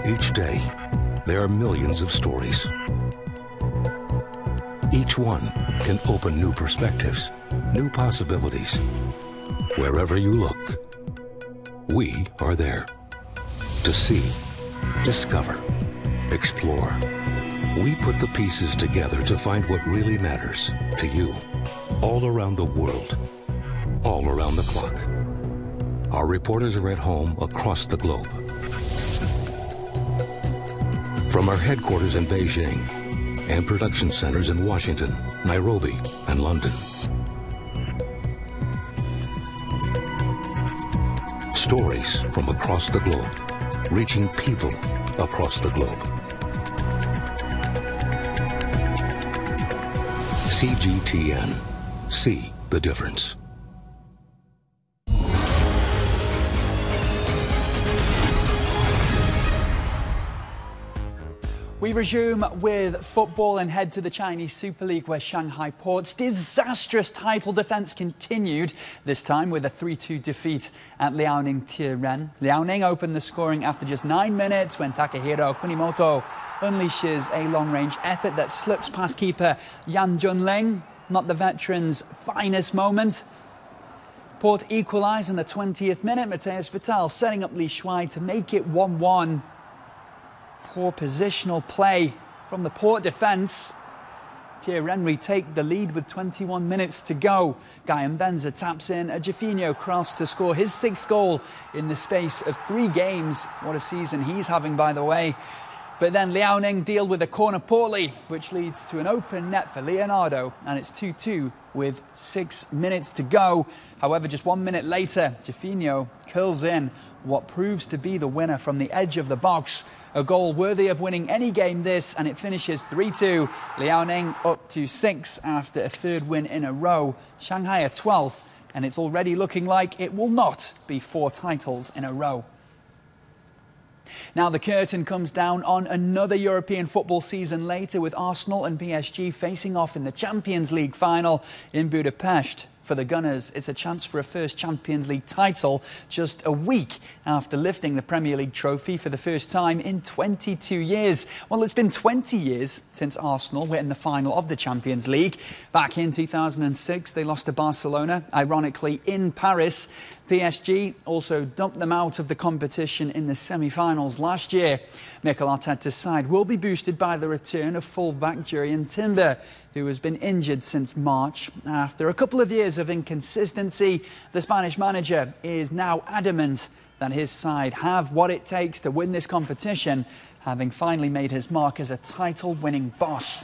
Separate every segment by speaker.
Speaker 1: Each day, there are millions of stories. Each one can open new perspectives, new possibilities. Wherever you look, we are there to see, discover, explore. We put the pieces together to find what really matters to you, all around the world, all around the clock. Our reporters are at home across the globe. From our headquarters in Beijing and production centers in Washington, Nairobi, and London. Stories from across the globe, reaching people across the globe. CGTN. See the difference.
Speaker 2: We resume with football and head to the Chinese Super League, where Shanghai Port's disastrous title defence continued, this time with a 3-2 defeat at Liaoning Tierenn. Liaoning opened the scoring after just 9 minutes when Takahiro Kunimoto unleashes a long-range effort that slips past keeper Yan Junling. Not the veteran's finest moment. Port equalised in the 20th minute. Mateus Vital setting up Li Shuai to make it 1-1. Poor positional play from the Port defence. Tierenn retake the lead with 21 minutes to go. Guy Mbenza taps in a Jafinho cross to score his 6th goal in the space of 3 games. What a season he's having, by the way. But then Liaoning deal with a corner poorly, which leads to an open net for Leonardo, and it's 2-2 with 6 minutes to go. However, just 1 minute later, Jafinho curls in what proves to be the winner from the edge of the box. A goal worthy of winning any game this, and it finishes 3-2. Liaoning up to 6 after a 3rd win in a row. Shanghai are 12th, and it's already looking like it will not be 4 titles in a row. Now the curtain comes down on another European football season later, with Arsenal and PSG facing off in the Champions League final in Budapest. For the Gunners, it's a chance for a first Champions League title just a week after lifting the Premier League trophy for the first time in 22 years. Well, it's been 20 years since Arsenal were in the final of the Champions League. Back in 2006, they lost to Barcelona, ironically in Paris. PSG also dumped them out of the competition in the semi-finals last year. Mikel Arteta's side will be boosted by the return of fullback Jurrien Timber, who has been injured since March. After a couple of years of inconsistency, the Spanish manager is now adamant that his side have what it takes to win this competition, having finally made his mark as a title-winning boss.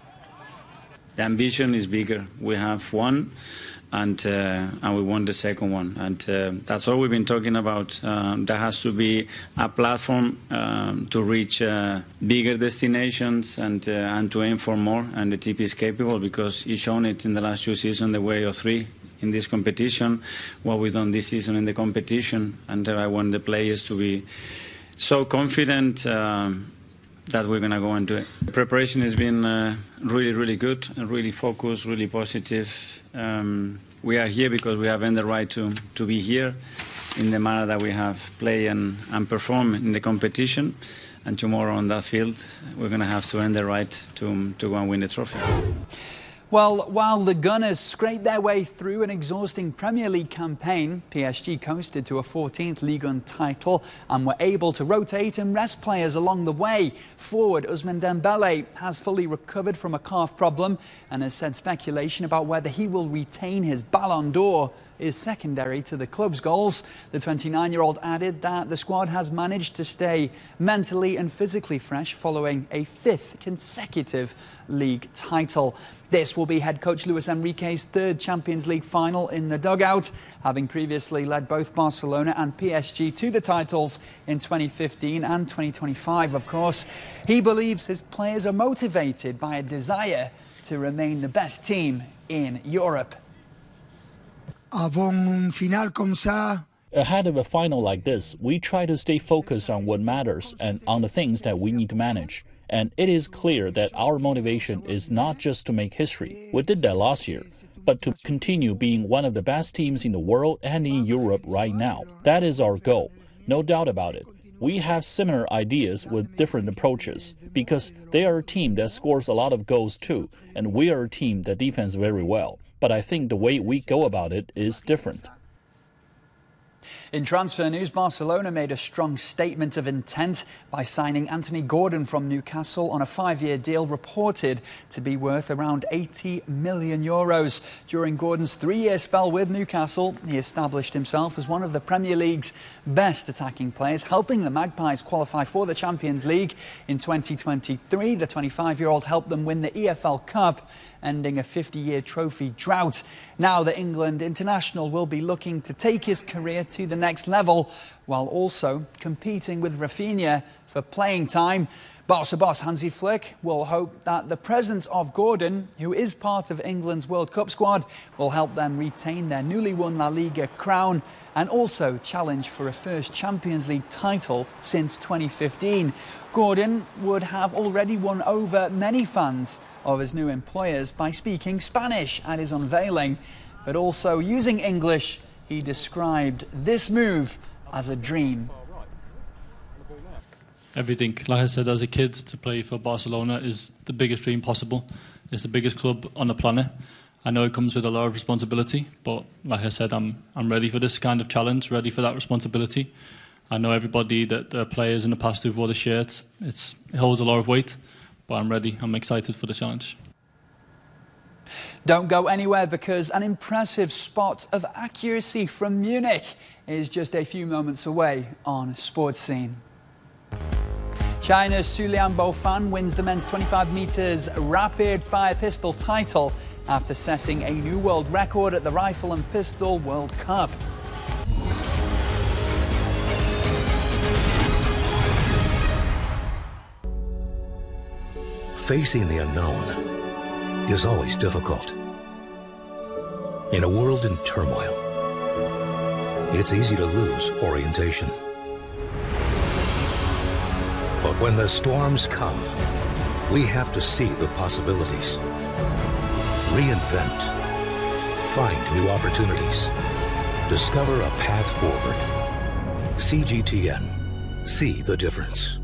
Speaker 3: The ambition is bigger. We have one, and we want the second one, and that's all we've been talking about. There has to be a platform to reach bigger destinations and to aim for more, and the team is capable because he's shown it in the last 2 seasons, the way of 3 in this competition, what we've done this season in the competition, and I want the players to be so confident that we're going to go and do it. The preparation has been really, really good, really focused, really positive. We are here because we have earned the right to be here in the manner that we have played and performed in the competition. And tomorrow on that field, we're going to have to earn the right to go and win the trophy.
Speaker 2: Well, while the Gunners scraped their way through an exhausting Premier League campaign, PSG coasted to a 14th Ligue 1 title and were able to rotate and rest players along the way. Forward Ousmane Dembele has fully recovered from a calf problem and has said speculation about whether he will retain his Ballon d'Or is secondary to the club's goals. The 29-year-old added that the squad has managed to stay mentally and physically fresh following a 5th consecutive league title. This will be head coach Luis Enrique's 3rd Champions League final in the dugout, having previously led both Barcelona and PSG to the titles in 2015 and 2025, of course. He believes his players are motivated by a desire to remain the best team in Europe.
Speaker 4: Ahead of a final like this, we try to stay focused on what matters and on the things that we need to manage. And it is clear that our motivation is not just to make history, we did that last year, but to continue being one of the best teams in the world and in Europe right now. That is our goal, no doubt about it. we have similar ideas with different approaches because they are a team that scores a lot of goals too, and we are a team that defends very well. But I think the way we go about it is different.
Speaker 2: In transfer news, Barcelona made a strong statement of intent by signing Anthony Gordon from Newcastle on a 5-year deal reported to be worth around €80 million. During Gordon's 3-year spell with Newcastle, he established himself as one of the Premier League's best attacking players, helping the Magpies qualify for the Champions League. In 2023, the 25-year-old helped them win the EFL Cup, ending a 50-year trophy drought. Now the England international will be looking to take his career to the next level, while also competing with Rafinha for playing time. Barca boss Hansi Flick will hope that the presence of Gordon, who is part of England's World Cup squad, will help them retain their newly won La Liga crown and also challenge for a first Champions League title since 2015. Gordon would have already won over many fans of his new employers by speaking Spanish at his unveiling, but also using English. He described this move as a dream.
Speaker 5: Everything, like I said, as a kid, to play for Barcelona is the biggest dream possible. It's the biggest club on the planet. I know it comes with a lot of responsibility, but like I said, I'm ready for this kind of challenge, ready for that responsibility. I know everybody that the players in the past who've wore the shirts, it holds a lot of weight, but I'm ready. I'm excited for the challenge.
Speaker 2: Don't go anywhere, because an impressive spot of accuracy from Munich is just a few moments away on Sports Scene. China's Su Lianbo wins the men's 25 metres rapid fire pistol title after setting a new world record at the Rifle and Pistol World Cup.
Speaker 1: Facing the unknown is always difficult. In a world in turmoil, it's easy to lose orientation. But when the storms come, we have to see the possibilities, reinvent, find new opportunities, discover a path forward. CGTN. See the difference.